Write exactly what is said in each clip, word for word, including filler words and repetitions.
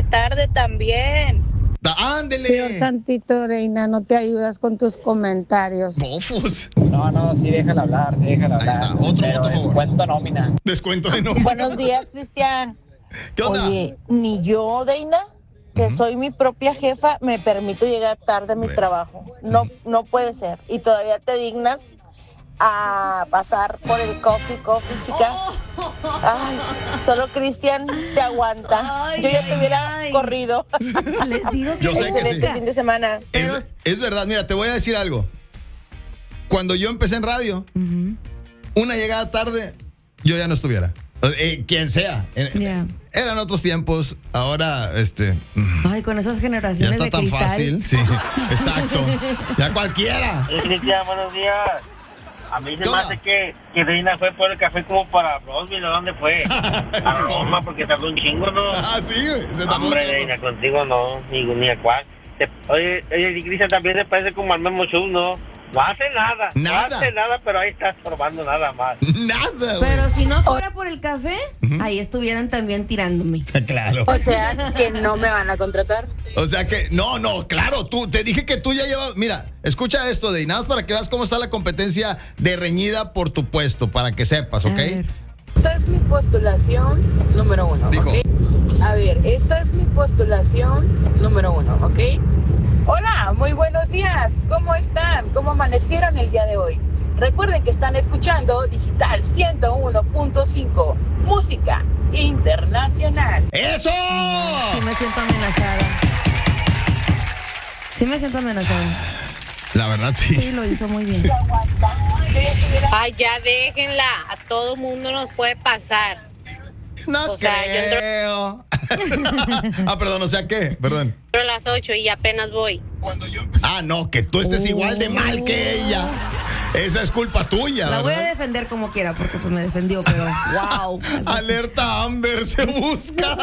llegue tarde también. ¡Ándele! Señor Santito Reina, no te ayudas con tus comentarios. Bofos. No, no, sí, déjala hablar, déjala hablar. Ahí está, otro Pero voto a favor. descuento nómina. Descuento de nómina. Buenos días, Cristian. ¿Qué onda? Oye, ni yo, Deina, que Ujú. soy mi propia jefa, me permito llegar tarde a mi Pues. trabajo. No, no puede ser. Y todavía te dignas a pasar por el coffee, coffee, chica. Ay, solo Cristian te aguanta. Ay, Yo ya te ay, hubiera ay. corrido. Les digo que Yo sé que Excelente sí. fin de semana. Pero- Es, es verdad, mira, te voy a decir algo. Cuando yo empecé en radio, Ujú. una llegada tarde, yo ya no estuviera. Eh, quien sea. Eh, Ya. Eran otros tiempos, ahora, este... mm, Ay, con esas ya generaciones está de tan cristal. fácil, sí, exacto. Ya cualquiera. Eh, Cristian, buenos días. A mí se ¿Qué me onda? hace que, que Reina fue por el café como para Roseville, ¿a dónde fue? A Roma, porque tardó un chingo, ¿no? Ah, sí, güey. Se tardó un Hombre, chingo. Reina, contigo no, ni, ni a cuál. Te- Oye, oye, y Cristian también se parece como al Memo Show, ¿no? No hace nada, Nada. no hace nada, pero ahí está estorbando nada más. Nada, güey. Pero si no fuera por el café, Ujú. ahí estuvieran también tirándome. Claro. O sea, que no me van a contratar. O sea que, no, no, claro, tú, te dije que tú ya llevas, mira, escucha esto, de nada más para que veas cómo está la competencia de reñida por tu puesto, para que sepas, ¿ok? A ver. Esta es mi postulación número uno, Dijo. ¿ok? A ver, esta es mi postulación número uno, ¿ok? Hola, muy buenos días. ¿Cómo están? ¿Cómo amanecieron el día de hoy? Recuerden que están escuchando Digital ciento uno punto cinco, música internacional. ¡Eso! Sí me siento amenazada. Sí me siento amenazada. La verdad, sí. Sí, lo hizo muy bien. Ay, ya déjenla. A todo mundo nos puede pasar. No O sea, yo entro- creo. Ah, perdón, o sea, ¿qué? Perdón. Pero a las ocho y apenas voy. Ah, no, que tú estés igual de mal que ella. Esa es culpa tuya, La voy a ¿verdad? defender como quiera porque pues me defendió, pero wow. Alerta Amber, se busca.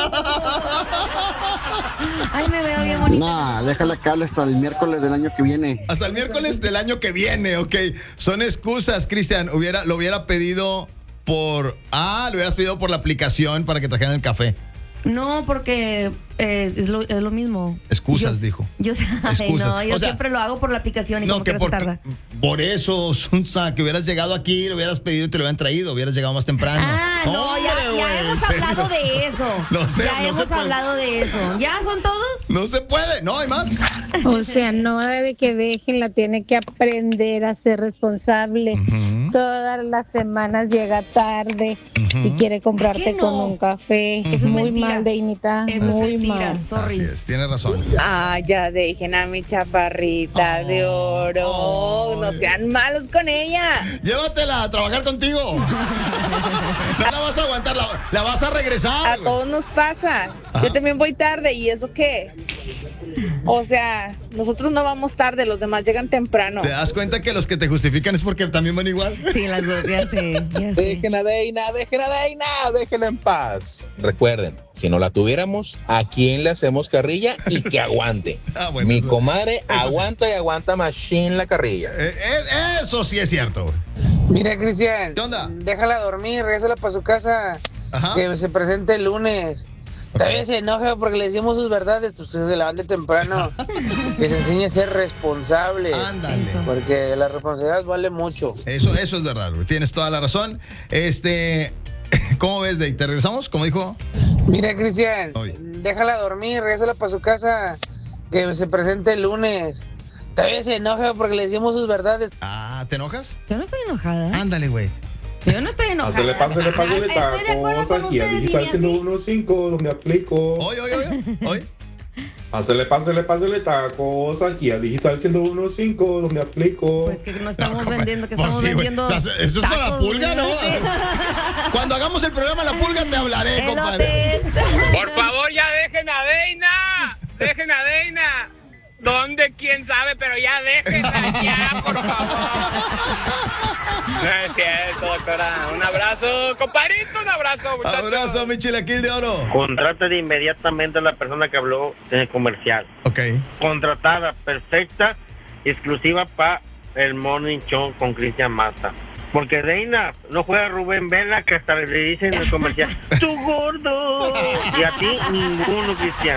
Ay, me veo bien bonita. Nah, déjala que hable hasta el miércoles del año que viene. Hasta el miércoles del año que viene, ok. Son excusas, Cristian. Hubiera, lo hubiera pedido por... Ah, lo hubieras pedido por la aplicación para que trajeran el café. No, porque eh, es, lo, es lo mismo. Excusas, Yo- dijo. Yo, ay, Excusas. no, yo O sea, siempre lo hago por la aplicación y No, como que que se por, tarda. por eso, Sunsa, que hubieras llegado aquí, lo hubieras pedido y te lo hubieran traído, hubieras llegado más temprano. Ah, no, Hombre, ya, ya güey, hemos en serio. hablado de eso. No sé, ya no se hemos puede. hablado de eso. ¿Ya son todos? No se puede, no hay más. O sea, no de que déjenla, tiene que aprender a ser responsable. Ujú. Todas las semanas llega tarde Ujú. y quiere comprarte ¿Por qué con no? un café. Eso es muy mentira. mal, Deinita. Eso muy es mentira. mal. Sorry. Así es, tiene razón. Ah, ya dejen a mi chaparrita Oh, de oro. oh. No sean malos con ella. Llévatela a trabajar contigo. No la vas a aguantar, la, la vas a regresar. A güey. todos nos pasa. Ajá. Yo también voy tarde. ¿Y eso qué? O sea, nosotros no vamos tarde, los demás llegan temprano. ¿Te das cuenta que los que te justifican es porque también van igual? Sí, las dos, ya sé, ya sé. Dejen a Deina, dejen a Deina, déjenla en paz. Recuerden, si no la tuviéramos, ¿a quién le hacemos carrilla y que aguante? Ah, bueno, Mi eso- comadre eso sí. aguanta y aguanta machine la carrilla. Eh, eh, eso sí es cierto. güey. Mira, Cristian. ¿Qué onda? Déjala dormir, regrésala para su casa. Ajá. Que se presente el lunes. También se enoja porque le decimos sus verdades, pues que se levante temprano. Que se enseñe a ser responsable. Ándale. Eso. Porque la responsabilidad vale mucho. Eso, eso es verdad, güey. Tienes toda la razón. Este, ¿cómo ves, Dey? ¿Te regresamos? Como dijo. Mira, Cristian, Oye. déjala dormir, regrésala para su casa. Que se presente el lunes. También se enoja porque le decimos sus verdades. Ah, ¿te enojas? Yo no estoy enojada. Ándale, güey. Yo no estoy enojada. Pásale, pásale, pásale Ah, estoy de acuerdo tacos con aquí a ustedes, Digital Irias, sí. ciento uno punto cinco, donde aplico. Hoy, hoy, hoy, hoy. Pásale, pásale, pásale tacos aquí a Digital ciento uno punto cinco, donde aplico. Pues que no estamos No, vendiendo, que pues estamos sí, güey. vendiendo. Esto es para la tacos, pulga, ¿no? güey. Cuando hagamos el programa La Pulga te hablaré, compadre. Elotes. Por favor, ya dejen a Deina. Dejen a Deina. ¿Dónde? ¿Quién sabe? Pero ya déjenla ya, por favor. No es cierto, doctora. Un abrazo, compadrito, un abrazo, muchachos. Abrazo, mi chilaquil de oro. Contrata de inmediatamente a la persona que habló en el comercial. Ok. Contratada, perfecta, exclusiva para el Morning Show con Cristian Massa. Porque Reina no juega Rubén Vela, que hasta le dicen en el comercial, ¡tú gordo! Y a ti ninguno, Cristian.